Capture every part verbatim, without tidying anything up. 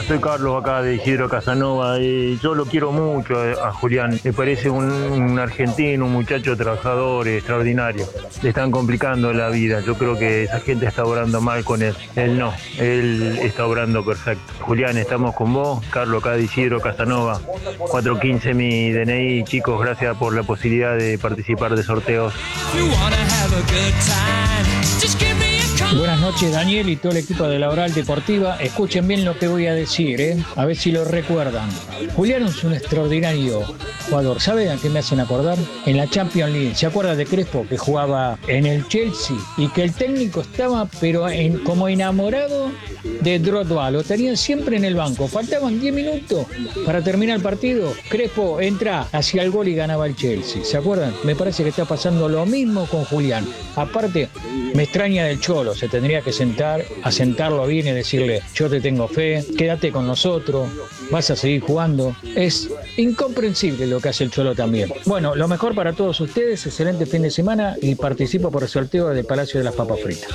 soy Carlos acá de Isidro Casanova. Eh, yo lo quiero mucho a, a Julián. Me parece un, un argentino, un muchacho trabajador, extraordinario. Le están complicando la vida. Yo creo que esa gente está obrando mal con él. Él no, él está obrando perfecto. Julián, estamos con vos. Carlos acá de Isidro Casanova. cuatro quince mi D N I. Chicos, gracias por la posibilidad de participar de sorteos. Buenas noches, Daniel y todo el equipo de la Oral Deportiva. Escuchen bien lo que voy a decir, ¿eh? A ver si lo recuerdan. Julián es un extraordinario jugador. ¿Saben a qué me hacen acordar? En la Champions League. ¿Se acuerda de Crespo, que jugaba en el Chelsea y que el técnico estaba pero en, como enamorado de Drogba? Lo tenían siempre en el banco. Faltaban diez minutos para terminar el partido. Crespo entra hacia el gol y ganaba el Chelsea. ¿Se acuerdan? Me parece que está pasando lo mismo con Julián. Aparte, me extraña del Cholo. Se tendría que sentar, a sentarlo bien y decirle: yo te tengo fe, quédate con nosotros, vas a seguir jugando. Es incomprensible lo que hace el Cholo también. Bueno, lo mejor para todos ustedes, excelente fin de semana y participo por el sorteo del Palacio de las Papas Fritas.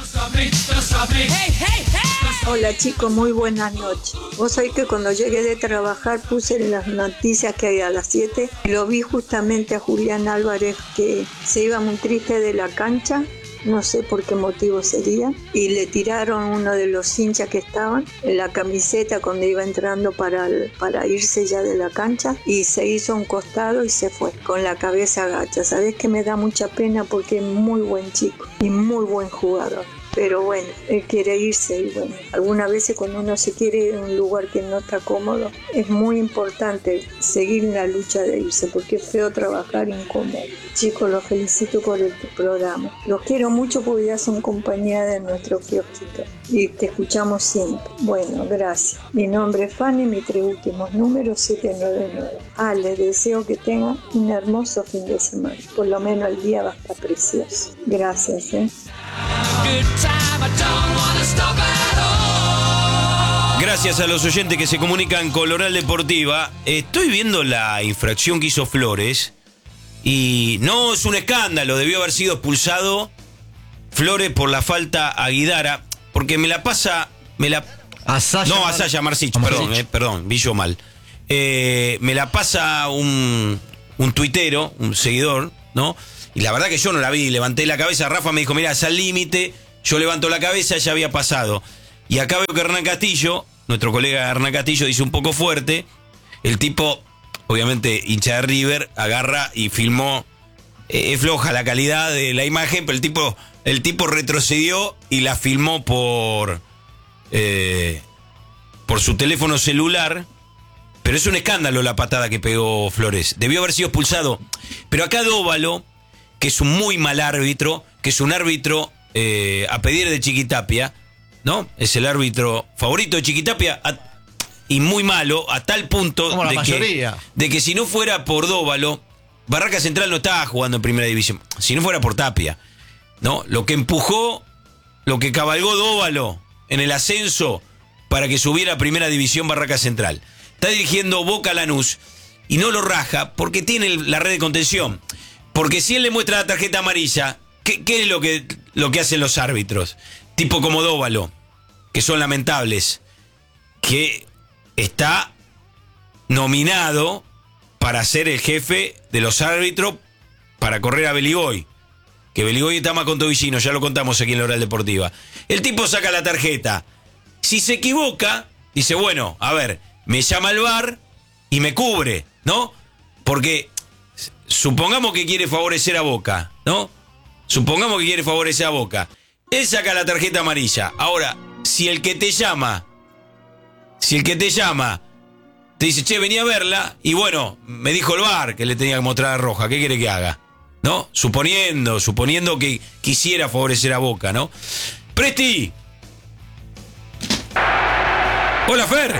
Hola chicos, muy buenas noches. Vos sabés que cuando llegué de trabajar puse en las noticias que hay a las siete y lo vi justamente a Julián Álvarez, que se iba muy triste de la cancha. No sé por qué motivo sería, y le tiraron uno de los hinchas que estaban en la camiseta cuando iba entrando para, el, para irse ya de la cancha, y se hizo un costado y se fue con la cabeza agacha. Sabés que me da mucha pena porque es muy buen chico y muy buen jugador. Pero bueno, él quiere irse y bueno, algunas veces cuando uno se quiere ir a un lugar que no está cómodo, es muy importante seguir en la lucha de irse, porque es feo trabajar incómodo. Chicos, los felicito por el programa. Los quiero mucho porque ya son compañía de nuestro kiosquito y te escuchamos siempre. Bueno, gracias. Mi nombre es Fanny, mis tres últimos números, siete nueve nueve. Ah, les deseo que tengan un hermoso fin de semana. Por lo menos el día va a estar precioso. Gracias, ¿eh? Gracias a los oyentes que se comunican con la Oral Deportiva. Estoy viendo la infracción que hizo Flores y no es un escándalo. Debió haber sido expulsado Flores por la falta a Guidara, porque me la pasa... Me la, Asaya no, Asaya Marcich, perdón, eh, perdón, vi yo mal. Eh, me la pasa un, un tuitero, un seguidor, ¿no? Y la verdad que yo no la vi, levanté la cabeza, Rafa me dijo: mirá, es al límite, yo levanto la cabeza, ya había pasado. Y acá veo que Hernán Castillo, nuestro colega Hernán Castillo, dice un poco fuerte. El tipo, obviamente hincha de River, agarra y filmó. Eh, es floja la calidad de la imagen, pero el tipo, el tipo retrocedió y la filmó por, eh, por su teléfono celular. Pero es un escándalo la patada que pegó Flores. Debió haber sido expulsado. Pero acá Dóvalo, que es un muy mal árbitro, que es un árbitro eh, a pedir de Chiquitapia, ¿no? Es el árbitro favorito de Chiquitapia a, y muy malo, a tal punto Como la de, mayoría. que, de que si no fuera por Dóvalo, Barraca Central no estaba jugando en primera división. Si no fuera por Tapia, ¿no? Lo que empujó, lo que cabalgó Dóvalo en el ascenso para que subiera a primera división Barraca Central. Está dirigiendo Boca Lanús y no lo raja porque tiene la red de contención. Porque si él le muestra la tarjeta amarilla, ¿qué, qué es lo que, lo que hacen los árbitros? Tipo como Dóvalo, que son lamentables, que está nominado para ser el jefe de los árbitros para correr a Beligoy. Que Beligoy está más con Tobillino, ya lo contamos aquí en la Oral Deportiva. El tipo saca la tarjeta. Si se equivoca, dice: bueno, a ver, me llama al V A R y me cubre, ¿no? Porque... supongamos que quiere favorecer a Boca, ¿no? Supongamos que quiere favorecer a Boca. Él saca la tarjeta amarilla. Ahora, si el que te llama, si el que te llama te dice: che, vení a verla, y bueno, me dijo el V A R que le tenía que mostrar la roja, ¿qué quiere que haga? ¿No? Suponiendo, suponiendo que quisiera favorecer a Boca, ¿no? Presti. Hola, Fer.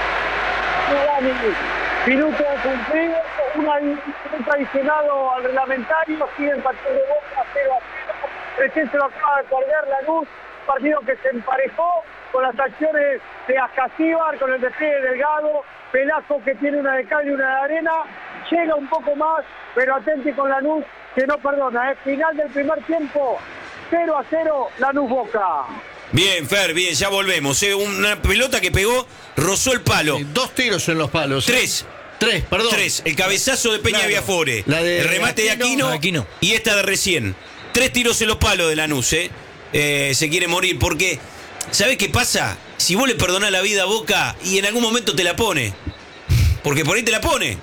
Minuto cumplido, un adicionado al reglamentario, sigue el factor de Boca cero a cero. Recién se lo acaba de colgar Lanús, partido que se emparejó con las acciones de Ascasíbar, con el despliegue Delgado, Velasco que tiene una de cal y una de arena, llega un poco más, pero atente con Lanús que no perdona. Es final del primer tiempo, cero a cero Lanús Boca. Bien, Fer, bien, ya volvemos. ¿eh? Una pelota que pegó, rozó el palo. Sí, dos tiros en los palos. Tres. Tres, perdón. Tres. El cabezazo de Peña Claro. Viafore. La de el remate de Aquino, Aquino. Aquino. y esta de recién. Tres tiros en los palos de Lanús, ¿eh? Eh, se quiere morir porque, ¿sabés qué pasa? Si vos le perdonás la vida a Boca y en algún momento te la pone, porque por ahí te la pone,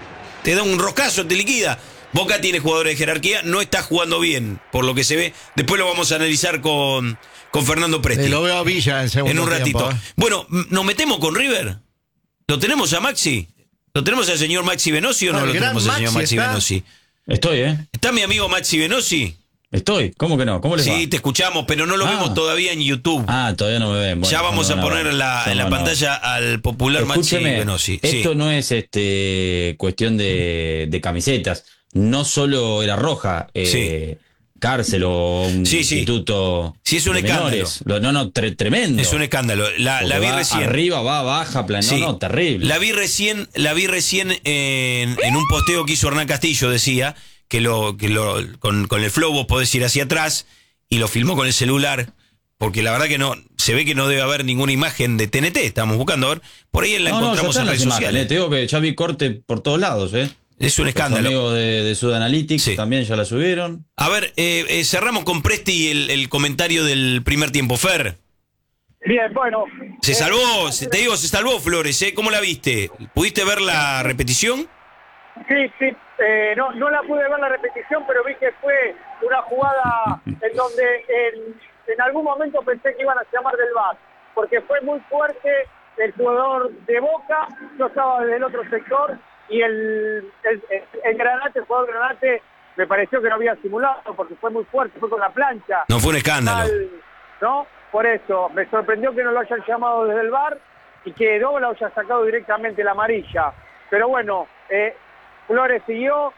te da un roscazo, te liquida. Boca tiene jugadores de jerarquía, no está jugando bien, por lo que se ve. Después lo vamos a analizar con, con Fernando Presti. Eh, lo veo a Villa en segundo en un ratito. tiempo, ¿eh? Bueno, ¿nos metemos con River? ¿Lo tenemos a Maxi? ¿Lo tenemos al señor Maxi Venosi o no Ah, el lo gran tenemos al señor Maxi Maxi está. Venosi? Estoy, ¿eh? ¿Está mi amigo Maxi Venosi? Estoy. ¿Cómo que no? ¿Cómo les va? Sí, te escuchamos, pero no lo Ah. vemos todavía en YouTube. Ah, todavía no me ven. Bueno, ya vamos no, a no, poner no, en la, no, en la no, pantalla al popular Maxi Escúcheme, Venosi. esto Sí. no es este cuestión de, de camisetas. No solo era roja, eh, cárcel o un Sí, sí. instituto Sí, es un de escándalo. menores. Lo- No, no, tre- tremendo. Es un escándalo. La, la Porque vi va recién. arriba, va, baja, plan, Sí. no, no, terrible. La vi recién, la vi recién en, en un posteo que hizo Hernán Castillo, decía que lo, que lo con, con el flow vos podés ir hacia atrás y lo filmó con el celular, porque la verdad que no, se ve que no debe haber ninguna imagen de T N T, estamos buscando a ver, por ahí la no, no, ya encontramos están en las redes imágenes, sociales. eh, te digo que ya vi corte por todos lados, ¿eh? Es un Los escándalo. amigos de, de Sud Analytics Sí. también ya la subieron. A ver, eh, eh, cerramos con Presti el, el comentario del primer tiempo, Fer. Bien, bueno. Se eh, salvó, se- te digo, se salvó Flores, ¿eh? ¿Cómo la viste? ¿Pudiste ver la repetición? Sí, sí, eh, no, no la pude ver la repetición, pero vi que fue una jugada en donde en, en algún momento pensé que iban a llamar del V A R, porque fue muy fuerte el jugador de Boca, yo estaba desde el otro sector, y el, el, el, el Granate, el jugador Granate, me pareció que no había simulado, porque fue muy fuerte, fue con la plancha. No, fue un escándalo. Al- ¿No? Por eso, me sorprendió que no lo hayan llamado desde el V A R y que no lo haya sacado directamente la amarilla. Pero bueno, eh, Flores siguió,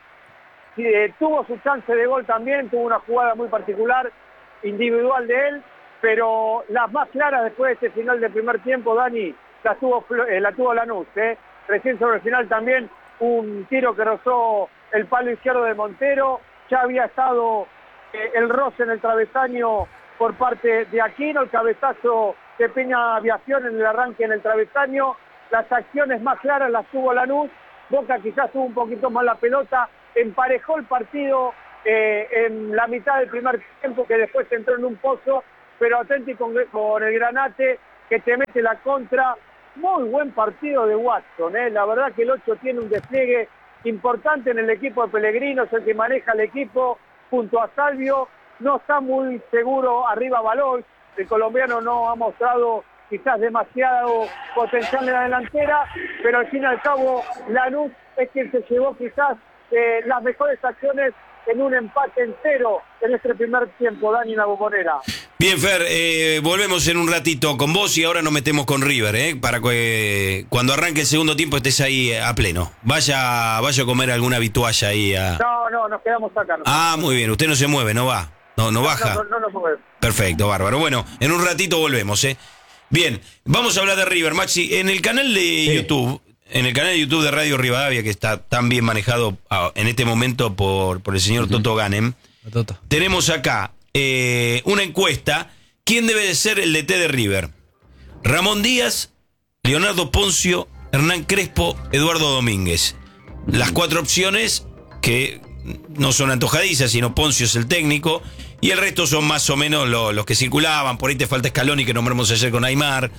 eh, tuvo su chance de gol también, tuvo una jugada muy particular, individual de él, pero las más claras después de este final del primer tiempo, Dani, la tuvo, Flo- eh, la tuvo Lanús. Eh. Recién sobre el final también un tiro que rozó el palo izquierdo de Montero, ya había estado eh, el roce en el travesaño por parte de Aquino, el cabezazo de Peña Aviación en el arranque en el travesaño, las acciones más claras las tuvo Lanús, Boca quizás tuvo un poquito más la pelota, emparejó el partido eh, en la mitad del primer tiempo, que después entró en un pozo, pero atento con, con el Granate, que te mete la contra. Muy buen partido de Watson, ¿eh? La verdad que el ocho tiene un despliegue importante en el equipo de Pellegrino, es el que maneja el equipo junto a Salvio, no está muy seguro arriba Baloy, el colombiano no ha mostrado quizás demasiado potencial en la delantera, pero al fin y al cabo Lanús es quien se llevó quizás eh, las mejores acciones en un empate entero en este primer tiempo, Dani, en la Bombonera. Bien, Fer, eh, volvemos en un ratito con vos y ahora nos metemos con River, ¿eh? Para que eh, cuando arranque el segundo tiempo estés ahí a pleno. Vaya, vaya a comer alguna vitualla ahí. A... No, no, nos quedamos acá. ¿No? Ah, muy bien, usted no se mueve, no va, no, no baja. No, no, no nos movemos. Perfecto, bárbaro. Bueno, en un ratito volvemos, ¿eh? Bien, vamos a hablar de River, Maxi. En el canal de Sí. YouTube, en el canal de YouTube de Radio Rivadavia, que está tan bien manejado ah, en este momento por, por el señor uh-huh. Toto Ganem, Toto. tenemos acá eh, una encuesta. ¿Quién debe de ser el D T de River? Ramón Díaz, Leonardo Poncio, Hernán Crespo, Eduardo Domínguez. Las cuatro opciones que no son antojadizas, sino Poncio es el técnico, y el resto son más o menos lo, los que circulaban. Por ahí te falta Scaloni, que nombramos ayer con Aymar.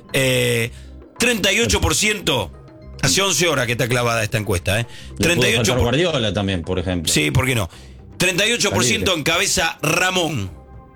Eh, treinta y ocho por ciento, hace once horas que está clavada esta encuesta. ¿eh? treinta y ocho por ciento. Guardiola también, por ejemplo. Sí, ¿por qué no? treinta y ocho por ciento encabeza Ramón.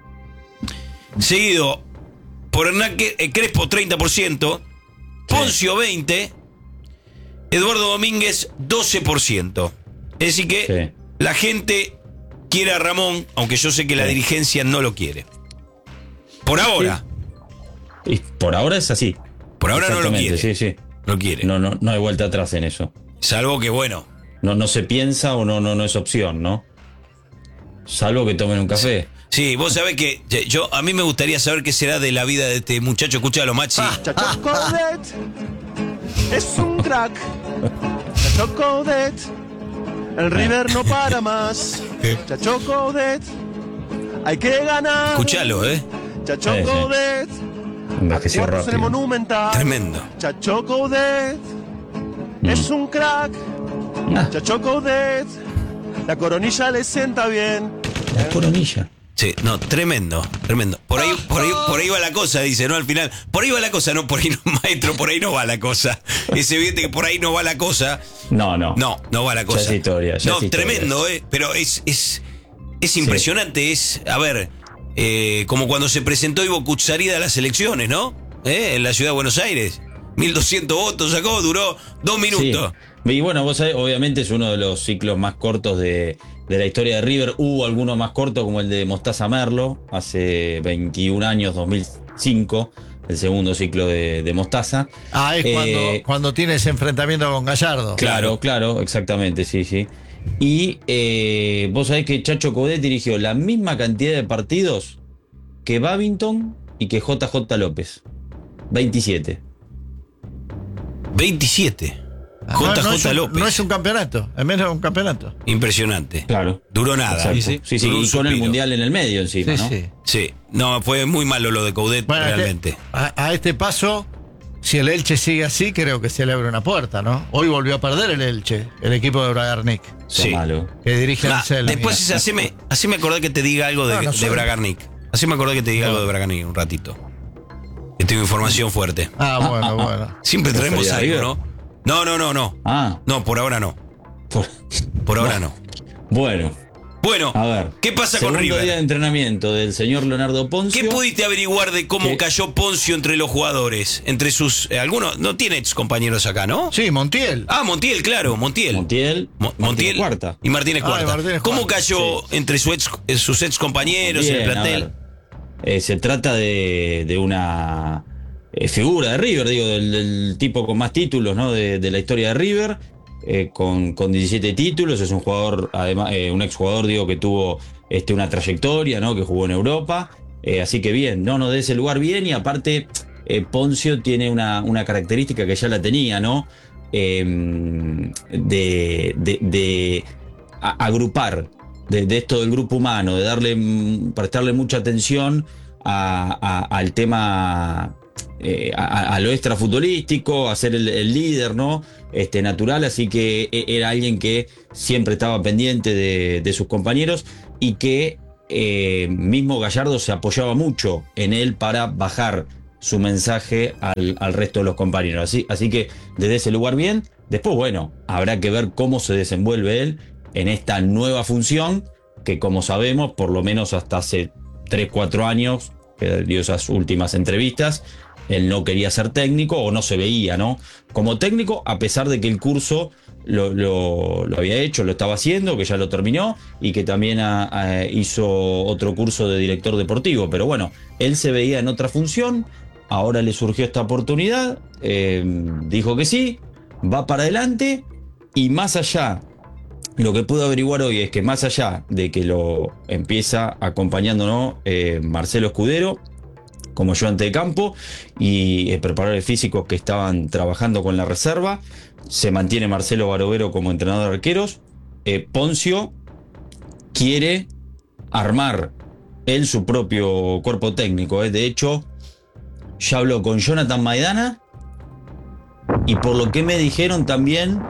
Seguido por Hernán Crespo, treinta por ciento. Poncio, veinte por ciento. Eduardo Domínguez, doce por ciento. Es decir que sí. La gente quiere a Ramón, aunque yo sé que sí. La dirigencia no lo quiere. Por ahora. Sí. Y por ahora es así. Por ahora no lo quiere. Sí, sí. No quiere. No, no, no hay vuelta atrás en eso. Salvo que, bueno. No, no se piensa o no, no, no es opción, ¿no? Salvo que tomen un café. Sí, vos sabés que yo a mí me gustaría saber qué será de la vida de este muchacho. Escuchalo, Maxi. Ah, Chacho Coudet es un crack. Chacho Coudet, el River no para más. Chacho Coudet, hay que ganar. Escuchalo, ¿eh? Chacho Sí, sí. Coudet. Envejeció Cuartos en el rápido. Monumental. Tremendo. Chacho Coudet. Mm. Es un crack. Ah, Chacho Coudet. La coronilla le sienta bien. la coronilla. Sí, no, tremendo, tremendo. Por ahí, por ahí, por ahí va la cosa, dice, ¿no? Al final, por ahí va la cosa, no, por ahí no, maestro, por ahí no va la cosa. Es evidente que por ahí no va la cosa. No, no. No, no va la cosa. Ya es historia, ya no, es historia. tremendo, eh. Pero es, es, es impresionante, es, a ver, eh, como cuando se presentó Ivo Kutsarida a las elecciones, ¿no? ¿Eh? En la ciudad de Buenos Aires. mil doscientos votos sacó, duró dos minutos. Sí. Y bueno, vos sabés, obviamente es uno de los ciclos más cortos de, de la historia de River. Hubo algunos más cortos, como el de Mostaza Merlo, hace veintiún años, dos mil cinco, el segundo ciclo de, de Mostaza. Ah, es Eh, cuando, cuando tiene ese enfrentamiento con Gallardo. Claro, claro, exactamente, sí, sí. Y eh, vos sabés que Chacho Coudet dirigió la misma cantidad de partidos que Babington y que J J López. veintisiete. veintisiete. Ah, no, J J no es un- López. No es un campeonato, es menos de un campeonato. Impresionante. Claro. Duró nada. Exacto. Sí, Sí, sí, Duró un y con el suspiro. Mundial en el medio encima, Sí, ¿no? sí. Sí, no, fue muy malo lo de Coudet, Bueno, realmente. este- a, a este paso, si el Elche sigue así, creo que se le abre una puerta, ¿no? Hoy volvió a perder el Elche, el equipo de Bragarnik, Está Sí. malo. que dirige Ah, Anselmi. después es- haceme, haceme acordar que te diga algo de, No, no de soy- Bragarnik. Haceme acordar que te diga algo de Bragarnik un ratito. Que tengo información fuerte. Ah, bueno, bueno. Siempre traemos ¿Referida a algo, River? ¿no? No, no, no, no. Ah, No, por ahora no. por- Por ahora no. bueno. Bueno, A ver. ¿qué pasa con Segundo día de River? entrenamiento del señor Leonardo Poncio. ¿Qué pudiste averiguar de cómo ¿Qué? cayó Poncio entre los jugadores? Entre sus. eh, algunos. No tiene ex compañeros acá, ¿no? Sí, Montiel. Ah, Montiel, claro, Montiel. Montiel, Mo- Martínez Montiel Cuarta. y Martínez Ah, y Cuarta. Martínez ¿Cómo Cuarta, cayó entre su ex, eh, sus ex compañeros en el Bien, a plantel? ver. Eh, se trata de, de una eh, figura de River, digo, del, del tipo con más títulos, ¿no? de, de la historia de River, eh, con, con diecisiete títulos. Es un jugador, además, eh, un exjugador, digo, que tuvo este, una trayectoria, ¿no? Que jugó en Europa. Eh, así que bien, no, no, de ese lugar bien. Y aparte, eh, Poncio tiene una, una característica que ya la tenía, ¿no? Eh, de, de, de a- agrupar. De, de esto del grupo humano, de darle, mm, prestarle mucha atención a- a- al tema, eh, a, a lo extrafutbolístico, a ser el, el líder, ¿no? Este, natural, así que e- era alguien que siempre estaba pendiente de, de sus compañeros y que eh, mismo Gallardo se apoyaba mucho en él para bajar su mensaje al, al resto de los compañeros. Así, así que desde ese lugar bien. Después, bueno, habrá que ver cómo se desenvuelve él en esta nueva función que, como sabemos, por lo menos hasta hace tres, cuatro años, que dio esas últimas entrevistas, él no quería ser técnico o no se veía, ¿no? Como técnico, a pesar de que el curso lo, lo, lo había hecho, lo estaba haciendo, que ya lo terminó y que también a, a, hizo otro curso de director deportivo. Pero bueno, él se veía en otra función, ahora le surgió esta oportunidad, eh, dijo que sí, va para adelante y más allá. Lo que pude averiguar hoy es que más allá de que lo empieza acompañándonos eh, Marcelo Escudero como ayudante de campo y eh, preparadores físicos que estaban trabajando con la reserva, se mantiene Marcelo Barovero como entrenador de arqueros. eh, Poncio quiere armar él su propio cuerpo técnico. eh. De hecho, ya habló con Jonathan Maidana y por lo que me dijeron también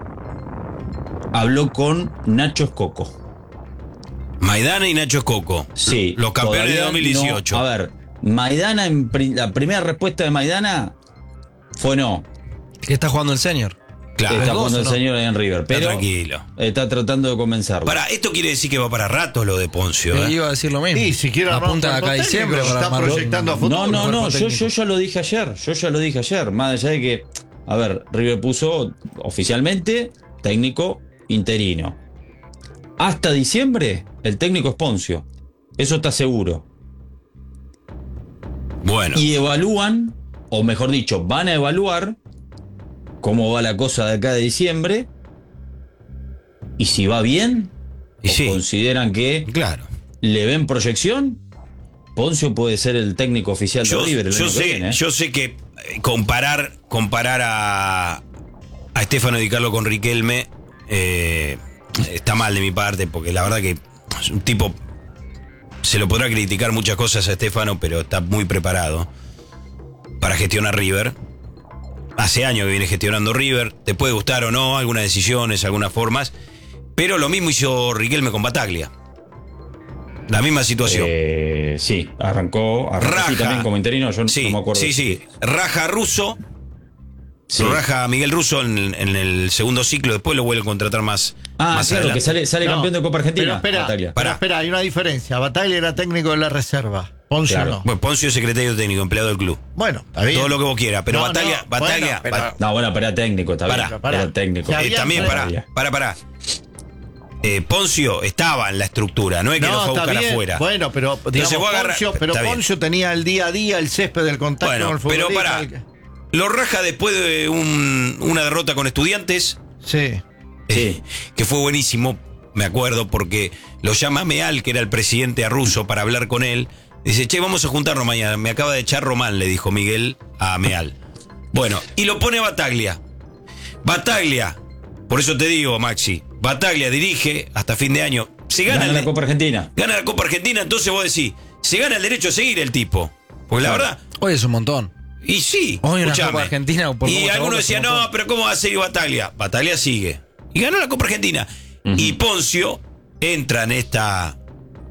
habló con Nacho Escoco. Maidana y Nacho Escoco. Sí. Los campeones de todavía dos mil dieciocho. no. A ver, Maidana, en pri- la primera respuesta de Maidana fue no. ¿Qué está jugando el senior? Claro. Está ¿Dos jugando o el no? señor ahí en River. Está Pero tranquilo. está tratando de convencerlo. Para, esto quiere decir que va para rato lo de Poncio, Yo ¿eh? iba a decir lo mismo. Y si quiere armar un apunta cuerpo acá a técnico, diciembre para está armar proyectando a un- futuro. No, no, no, cuerpo yo, técnico. yo ya lo dije ayer, yo ya lo dije ayer, más allá de que, a ver, River puso oficialmente técnico interino. Hasta diciembre el técnico es Poncio, eso está seguro. Bueno. Y evalúan, o mejor dicho, van a evaluar cómo va la cosa de acá de diciembre y si va bien, Y o sí. consideran que Claro. le ven proyección, Poncio puede ser el técnico oficial de Yo, River el yo año que sé, viene, ¿eh? yo sé que eh, comparar, comparar a, a Estefano Di Carlo con Riquelme eh, está mal de mi parte, porque la verdad que es un tipo se lo podrá criticar muchas cosas a Stefano, pero está muy preparado para gestionar River. Hace años que viene gestionando River. Te puede gustar o no algunas decisiones, algunas formas, pero lo mismo hizo Riquelme con Bataglia. La misma situación. Eh, sí, arrancó, arrancó Raja. Sí, también como interino, yo sí, no me acuerdo. Sí, sí. Raja a Russo. Sí. Lo raja a Miguel Russo en, en el segundo ciclo, después lo vuelve a contratar más. Ah, más claro, adelante. que sale, sale No, campeón de Copa Argentina. Pero espera, Bataglia. pero espera, hay una diferencia. Bataglia era técnico de la reserva. Poncio Claro. no. Bueno, Poncio es secretario técnico, empleado del club. Bueno, está bien. Todo lo que vos quieras, pero No, Bataglia, no, Bataglia, bueno, pero- Bat- No, bueno, pero era técnico, está Pará, bien. pará. Era técnico. Ya eh, había- también para, Bataglia. para, para. Eh, Poncio estaba en la estructura, no es que No, lo fue a está buscar bien. afuera. Bueno, pero digamos, vos agarra- Poncio, pero está bien. Poncio tenía el día a día, el césped del contacto Bueno, con el pero futbolista. pará. el- Lo raja después de un- una derrota con Estudiantes, Sí. eh, que fue buenísimo, me acuerdo, porque lo llama Meal, que era el presidente a Russo, para hablar con él. Dice, che, vamos a juntarnos mañana. Me acaba de echar Román, le dijo Miguel a Meal. Bueno, y lo pone Bataglia. Bataglia, por eso te digo, Maxi, Bataglia dirige hasta fin de año. Se gana, Gana el- la Copa Argentina. gana la Copa Argentina, entonces vos decís, se gana el derecho a seguir el tipo. Porque la Claro. verdad, Hoy es un montón. y sí, Hoy una escuchame. Copa Argentina, por y cómo se algunos vota, decían, es un no, montón". pero ¿cómo va a seguir Bataglia? Bataglia sigue. Y ganó la Copa Argentina. Ujú. Y Poncio entra en esta.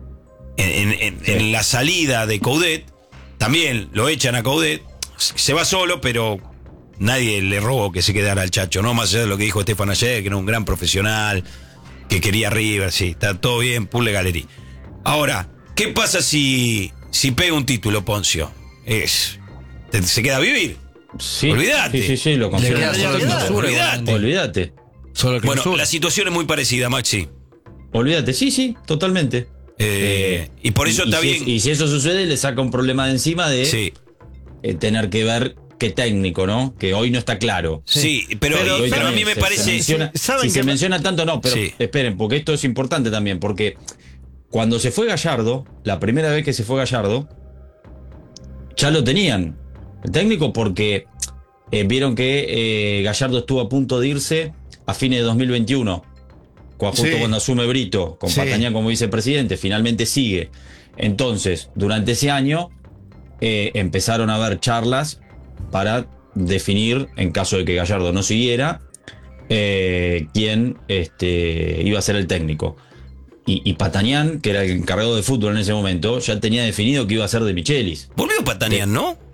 En, en- en- Sí. en la salida de Coudet. También lo echan a Coudet. Se va solo, pero nadie le robó que se quedara al Chacho, ¿no? Más allá de lo que dijo Estefan ayer, que era un gran profesional, que quería River, sí, está todo bien, Pulle Galería. Ahora, ¿qué pasa si, si pega un título, Poncio? Es, te- se queda a vivir. Sí, Olvídate. Sí, sí, sí, lo Le considero. queda solo el Olvidate. clausura, Olvidate. igualmente. Olvídate. Solo el Bueno, clausura. la situación es muy parecida, Maxi. Olvídate, sí, sí, totalmente. Eh, y por eso y, está y si bien. es- y si eso sucede, le saca un problema de encima de Sí, eh, tener que ver qué técnico, ¿no? Que hoy no está claro. sí, pero, Pero- y- Hoy pero a también mí me se- parece. Se menciona, ¿saben si que se me- menciona tanto, no, pero Sí. esperen, porque esto es importante también, porque cuando se fue Gallardo, la primera vez que se fue Gallardo, ya lo tenían, el técnico, porque eh, vieron que eh, Gallardo estuvo a punto de irse a fines de dos mil veintiuno, cua- justo Sí. cuando asume Brito, con Sí. Patañán como vicepresidente, finalmente sigue. Entonces, durante ese año eh, empezaron a haber charlas para definir, en caso de que Gallardo no siguiera, eh, quién este, iba a ser el técnico. Y, y Patañán, que era el encargado de fútbol en ese momento, ya tenía definido que iba a ser de Michelis. Volvió Patanian, ¿no?